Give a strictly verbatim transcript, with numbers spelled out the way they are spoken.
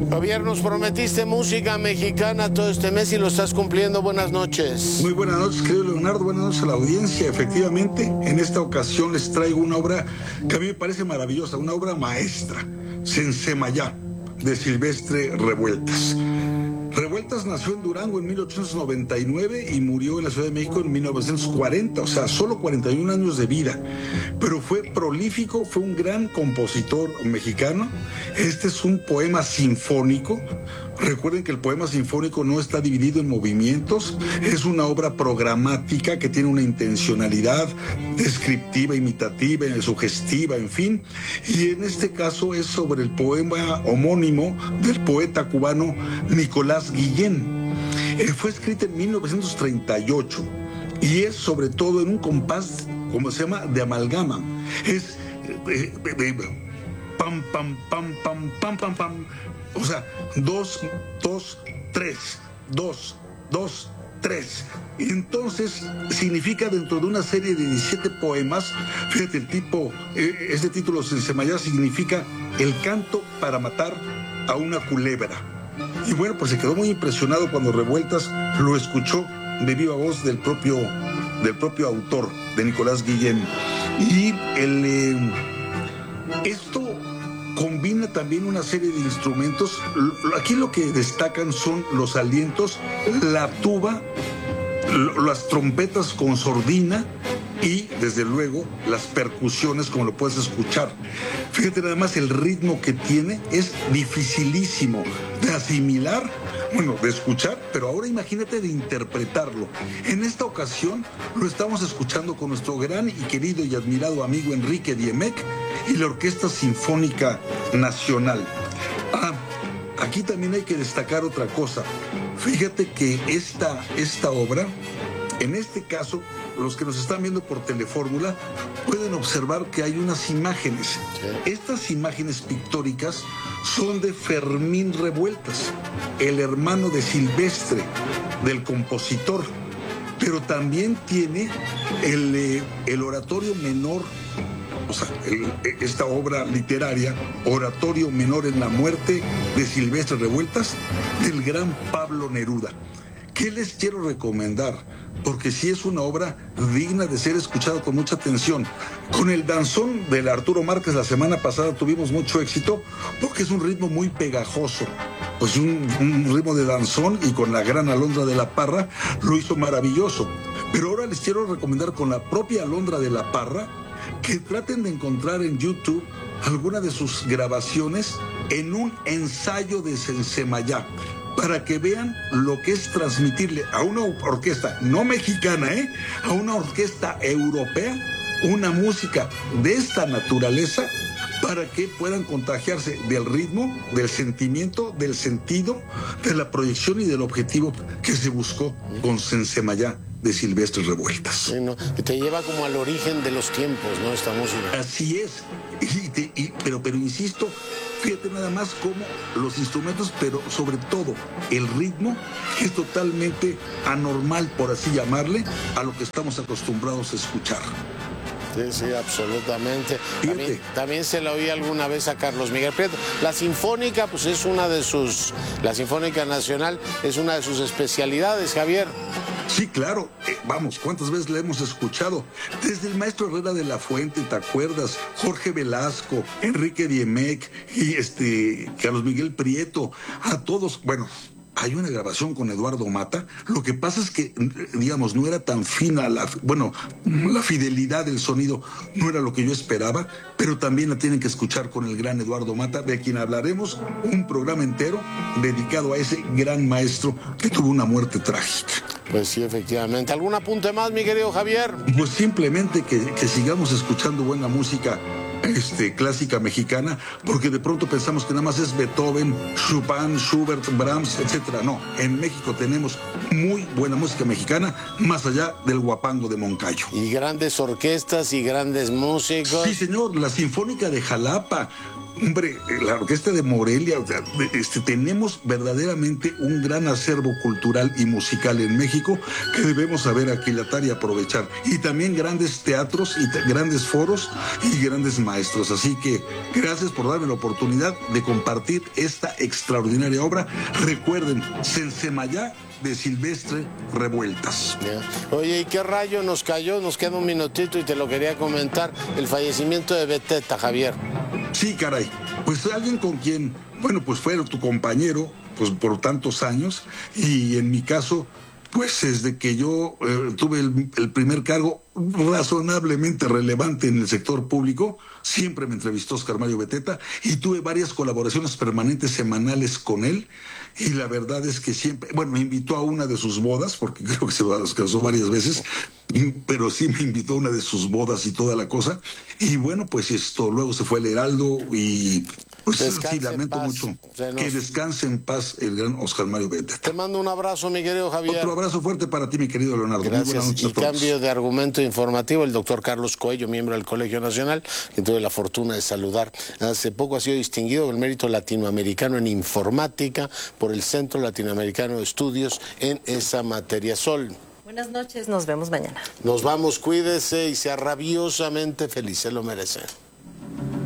Javier, nos prometiste música mexicana todo este mes y lo estás cumpliendo. Buenas noches. Muy buenas noches, querido Leonardo. Buenas noches a la audiencia. Efectivamente, en esta ocasión les traigo una obra que a mí me parece maravillosa, una obra maestra, Sensemayá, de Silvestre Revueltas. Revueltas nació en Durango en mil ochocientos noventa y nueve y murió en la Ciudad de México en mil novecientos cuarenta, o sea, solo cuarenta y un años de vida. Pero fue prolífico, fue un gran compositor mexicano. Este es un poema sinfónico. Recuerden que el poema sinfónico no está dividido en movimientos, es una obra programática que tiene una intencionalidad descriptiva, imitativa, sugestiva, en fin. Y en este caso es sobre el poema homónimo del poeta cubano Nicolás Guillén. Eh, fue escrita en mil novecientos treinta y ocho y es sobre todo en un compás, como se llama, de amalgama. Es eh, eh, eh, pam, pam, pam, pam, pam, pam, pam. O sea, dos, dos, tres, dos, dos, tres. Y entonces significa, dentro de una serie de diecisiete poemas, fíjate, el tipo, eh, este título Sensemayá significa el canto para matar a una culebra. Y bueno, pues se quedó muy impresionado cuando Revueltas lo escuchó de viva voz del propio, del propio autor, de Nicolás Guillén. Y el, eh, esto combina también una serie de instrumentos. Aquí lo que destacan son los alientos, la tuba, las trompetas con sordina y, desde luego, las percusiones, como lo puedes escuchar. Fíjate nada más, el ritmo que tiene es dificilísimo de asimilar, bueno, de escuchar, pero ahora imagínate de interpretarlo. En esta ocasión lo estamos escuchando con nuestro gran y querido y admirado amigo Enrique Diemec y la Orquesta Sinfónica Nacional. Ah, aquí también hay que destacar otra cosa. Fíjate que esta, esta obra, en este caso, los que nos están viendo por Telefórmula pueden observar que hay unas imágenes. Estas imágenes pictóricas son de Fermín Revueltas, el hermano de Silvestre, del compositor, pero también tiene el, eh, el oratorio menor, o sea, el, esta obra literaria, Oratorio Menor en la Muerte de Silvestre Revueltas, del gran Pablo Neruda. ¿Qué les quiero recomendar? Porque sí es una obra digna de ser escuchada con mucha atención. Con el danzón del Arturo Márquez la semana pasada tuvimos mucho éxito porque es un ritmo muy pegajoso. Pues un, un ritmo de danzón, y con la gran Alondra de la Parra lo hizo maravilloso. Pero ahora les quiero recomendar con la propia Alondra de la Parra que traten de encontrar en YouTube alguna de sus grabaciones en un ensayo de Sensemayá, para que vean lo que es transmitirle a una orquesta no mexicana, ¿eh? a una orquesta europea, una música de esta naturaleza, para que puedan contagiarse del ritmo, del sentimiento, del sentido, de la proyección y del objetivo que se buscó con Sensemayá de Silvestre Revueltas. Sí, ¿no? Que te lleva como al origen de los tiempos, ¿no? Esta música. Así es. Y te, y, pero, pero insisto, fíjate nada más cómo los instrumentos, pero sobre todo el ritmo, es totalmente anormal, por así llamarle, a lo que estamos acostumbrados a escuchar. Sí, sí, absolutamente. También, también se la oí alguna vez a Carlos Miguel Prieto. La Sinfónica, pues es una de sus, la Sinfónica Nacional es una de sus especialidades, Javier. Sí, claro. Eh, vamos, ¿cuántas veces la hemos escuchado? Desde el maestro Herrera de la Fuente, ¿te acuerdas? Jorge Velasco, Enrique Diemec y este Carlos Miguel Prieto, a todos, bueno. Hay una grabación con Eduardo Mata. Lo que pasa es que, digamos, no era tan fina la, bueno, la fidelidad del sonido no era lo que yo esperaba, pero también la tienen que escuchar con el gran Eduardo Mata, de quien hablaremos un programa entero dedicado a ese gran maestro que tuvo una muerte trágica. Pues sí, efectivamente. ¿Algún apunte más, mi querido Javier? Pues simplemente que, que sigamos escuchando buena música Este, clásica mexicana, porque de pronto pensamos que nada más es Beethoven, Chopin, Schubert, Brahms, etcétera. No, en México tenemos muy buena música mexicana, más allá del guapango de Moncayo. Y grandes orquestas y grandes músicos. Sí, señor, la Sinfónica de Jalapa, Hombre, la orquesta de Morelia, o sea, este, tenemos verdaderamente un gran acervo cultural y musical en México que debemos saber aquilatar y aprovechar. Y también grandes teatros y te- grandes foros y grandes maestros. Así que gracias por darme la oportunidad de compartir esta extraordinaria obra. Recuerden, Sensemayá de Silvestre Revueltas. Ya. Oye, ¿y qué rayo nos cayó? Nos queda un minutito y te lo quería comentar. El fallecimiento de Beteta, Javier. Sí, caray. Pues alguien con quien, bueno, pues fue tu compañero, pues por tantos años, y en mi caso, pues desde que yo eh, tuve el, el primer cargo razonablemente relevante en el sector público, siempre me entrevistó Oscar Mario Beteta y tuve varias colaboraciones permanentes semanales con él. Y la verdad es que siempre, bueno, me invitó a una de sus bodas, porque creo que se las casó varias veces, pero sí me invitó a una de sus bodas y toda la cosa. Y bueno, pues esto, luego se fue el Heraldo y pues Descanse sí, lamento en paz. mucho. Se nos- Que descanse en paz el gran Oscar Mario Beteta. Te mando un abrazo, mi querido Javier. Otro abrazo fuerte para ti, mi querido Leonardo. Muy buenas Gracias. noches a Y todos. cambio de argumento informativo, el doctor Carlos Coello, miembro del Colegio Nacional, que tuve la fortuna de saludar hace poco, ha sido distinguido con el mérito latinoamericano en informática por el Centro Latinoamericano de Estudios en esa materia. Sol, Buenas noches, nos vemos mañana. nos vamos, cuídese y sea rabiosamente feliz, se lo merece.